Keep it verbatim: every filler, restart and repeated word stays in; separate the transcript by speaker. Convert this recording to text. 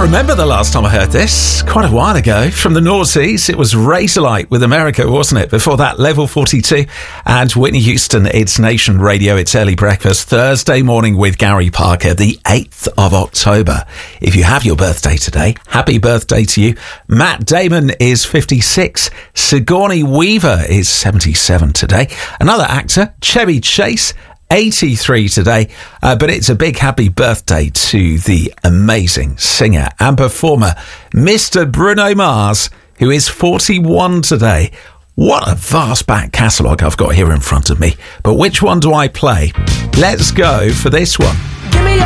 Speaker 1: can't remember the last time I heard this. Quite a while ago. From the noughties, it was Razorlight with America, wasn't it? Before that, Level forty-two and Whitney Houston. It's Nation Radio. It's Early Breakfast. Thursday morning with Gary Parker, the eighth of October. If you have your birthday today, happy birthday to you. Matt Damon is fifty-six. Sigourney Weaver is seventy-seven today. Another actor, Chevy Chase, eighty-three today, uh, but it's a big happy birthday to the amazing singer and performer, Mister Bruno Mars, who is forty-one today. What a vast back catalogue I've got here in front of me. But which one do I play? Let's go for this one.